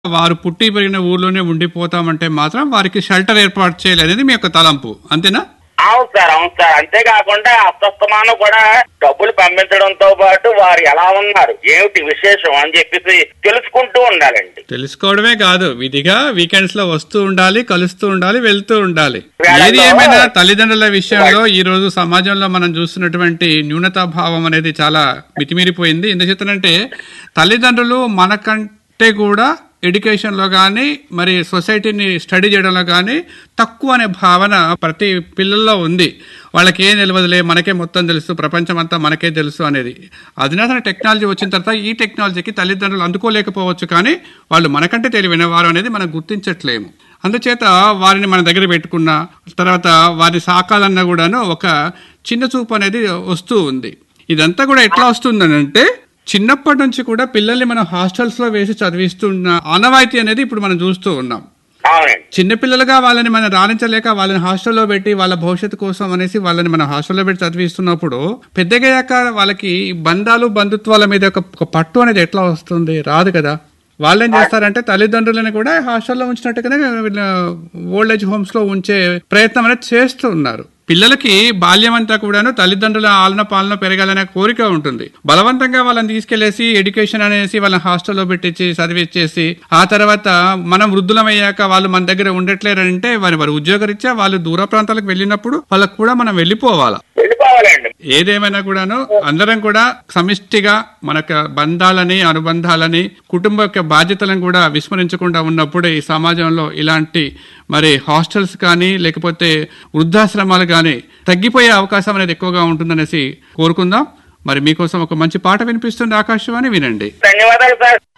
వారు పుట్టి పెరిగిన ఊర్లోనే ఉండిపోతామంటే మాత్రం వారికి షెల్టర్ ఏర్పాటు చేయాలనేది మీ యొక్క తలంపు, అంతేనా? అవును సార్. అంతేకాకుండా అస్తమానం కూడా డబ్బులు పంపించడంతో పాటు వారు ఎలా ఉన్నారు, ఏమిటి విశేషం అని చెప్పేసి తెలుసుకుంటూ ఉండాలండి. తెలుసుకోవడమే కాదు, విధిగా వీకెండ్స్ లో వస్తూ ఉండాలి, కలుస్తూ ఉండాలి, వెళ్తూ ఉండాలి. ఏది ఏమైనా తల్లిదండ్రుల విషయంలో ఈ రోజు సమాజంలో మనం చూస్తున్నటువంటి న్యూనతాభావం అనేది చాలా మితిమీరిపోయింది. ఎందుచేతనంటే తల్లిదండ్రులు మనకంటే కూడా ఎడ్యుకేషన్ లో కానీ మరి సొసైటీని స్టడీ చేయడంలో కానీ తక్కువ అనే భావన ప్రతి పిల్లల్లో ఉంది. వాళ్ళకి ఏం తెలియదులే, మనకే మొత్తం తెలుసు, ప్రపంచం అంతా మనకే తెలుసు అనేది. అధునాతన టెక్నాలజీ వచ్చిన తర్వాత ఈ టెక్నాలజీకి తల్లిదండ్రులు అందుకోలేకపోవచ్చు, కానీ వాళ్ళు మనకంటే తెలివైన వారు అనేది మనం గుర్తించట్లేము. అందుచేత వారిని మన దగ్గర పెట్టుకున్న తర్వాత వారిని సాకాలన్నా కూడాను ఒక చిన్న చూపు అనేది వస్తూ ఉంది. ఇదంతా కూడా ఎట్లా వస్తుందనంటే చిన్నప్పటి నుంచి కూడా పిల్లల్ని మనం హాస్టల్స్ లో వేసి చదివిస్తున్న ఆనవాయితీ అనేది ఇప్పుడు మనం చూస్తూ ఉన్నాం. చిన్నపిల్లలుగా వాళ్ళని మనం రాణించలేక వాళ్ళని హాస్టల్లో పెట్టి వాళ్ళ భవిష్యత్తు కోసం అనేసి వాళ్ళని మనం హాస్టల్లో పెట్టి చదివిస్తున్నప్పుడు పెద్దగయ్యాక వాళ్ళకి బంధాలు బంధుత్వాల మీద ఒక పట్టు అనేది ఎట్లా వస్తుంది? రాదు కదా. వాళ్ళు ఏం చేస్తారంటే తల్లిదండ్రులను కూడా హాస్టల్లో ఉంచినట్టుగానే ఓల్డ్ ఏజ్ హోమ్స్ లో ఉంచే ప్రయత్నం అనేది చేస్తూ ఉన్నారు. పిల్లలకి బాల్యం అంతా కూడాను తల్లిదండ్రుల ఆలన పాలన పెరగాలనే కోరిక ఉంటుంది. బలవంతంగా వాళ్ళని తీసుకెళ్లేసి ఎడ్యుకేషన్ అనేసి వాళ్ళని హాస్టల్లో పెట్టించి చదివిచ్చేసి ఆ తర్వాత మనం వృద్ధులమయ్యాక వాళ్ళు మన దగ్గర ఉండట్లేరంటే వారి ఉద్యోగరీత్యా వాళ్ళు దూర ప్రాంతాలకు వెళ్ళినప్పుడు వాళ్ళకు కూడా మనం వెళ్ళిపోవాలా. ఏదేమైనా కూడాను అందరం కూడా సమిష్టిగా మనకు బంధాలని అనుబంధాలని కుటుంబ యొక్క బాధ్యతలను కూడా విస్మరించకుండా ఉన్నప్పుడే ఈ సమాజంలో ఇలాంటి మరి హాస్టల్స్ కానీ లేకపోతే వృద్ధాశ్రమాలు కానీ తగ్గిపోయే అవకాశం అనేది ఎక్కువగా ఉంటుందనేసి కోరుకుందాం. మరి మీకోసం ఒక మంచి పాట వినిపిస్తుంది ఆకాశవాణి, వినండి. ధన్యవాదాలు సార్.